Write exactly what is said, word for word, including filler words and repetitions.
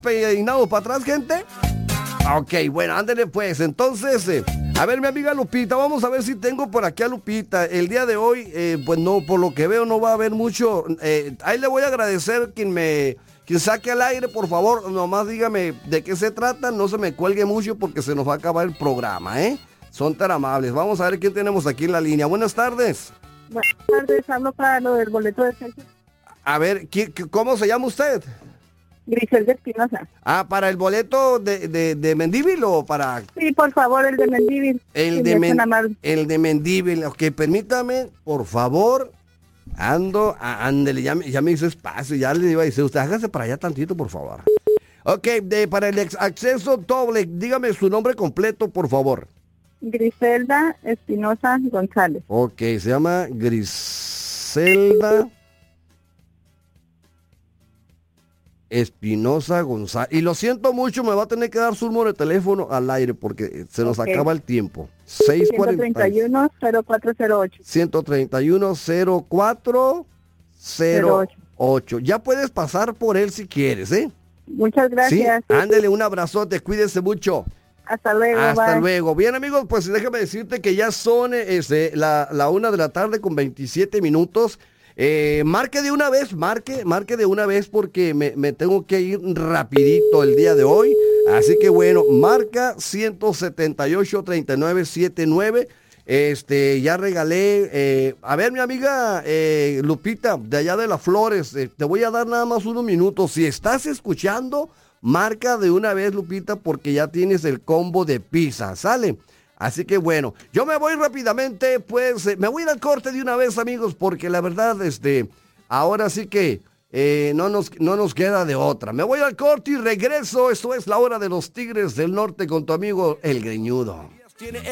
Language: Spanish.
peinados para atrás, gente? Ok, bueno, ándale pues. Entonces, eh, a ver, mi amiga Lupita, vamos a ver si tengo por aquí a Lupita. El día de hoy, eh, pues no, por lo que veo no va a haber mucho. Eh, ahí le voy a agradecer quien me... Quien saque al aire, por favor, nomás dígame de qué se trata, no se me cuelgue mucho porque se nos va a acabar el programa, ¿eh? Son tan amables. Vamos a ver quién tenemos aquí en la línea. Buenas tardes. Buenas tardes, hablo para lo del boleto de Celsius. A ver, ¿qué, ¿cómo se llama usted? Griselda Espinosa. Ah, ¿para el boleto de, de, de Mendívil o para...? Sí, por favor, el de Mendívil. El, de, Men, el de Mendívil. Ok, permítame, por favor... Ando, ándele, ya, ya me hizo espacio, ya le iba a decir, usted hágase para allá tantito, por favor. Ok, de, para el ex acceso doble, dígame su nombre completo, por favor. Griselda Espinosa González. Ok, se llama Griselda Espinosa González. Y lo siento mucho, me va a tener que dar su número de teléfono al aire porque se nos okay. acaba el tiempo. ciento treinta y uno, cero cuatro cero ocho. ciento treinta y uno, cero cuatro cero ocho. Ya puedes pasar por él si quieres, ¿eh? Muchas gracias. Sí, ándele un abrazote, cuídense mucho. Hasta luego. Hasta bye. luego. Bien, amigos, pues déjame decirte que ya son este, la, la una de la tarde con veintisiete minutos. Eh, marque de una vez, marque, marque de una vez porque me, me tengo que ir rapidito el día de hoy. Así que bueno, marca ciento setenta y ocho, treinta y nueve setenta y nueve. Este, ya regalé, eh, a ver mi amiga eh, Lupita, de allá de las Flores, eh, te voy a dar nada más unos minutos. Si estás escuchando, marca de una vez Lupita porque ya tienes el combo de pizza, ¿sale? Así que bueno, yo me voy rápidamente, pues eh, me voy a ir al corte de una vez, amigos, porque la verdad, este, ahora sí que eh, no, nos, no nos queda de otra. Me voy al corte y regreso. Esto es la hora de los Tigres del Norte con tu amigo El Greñudo.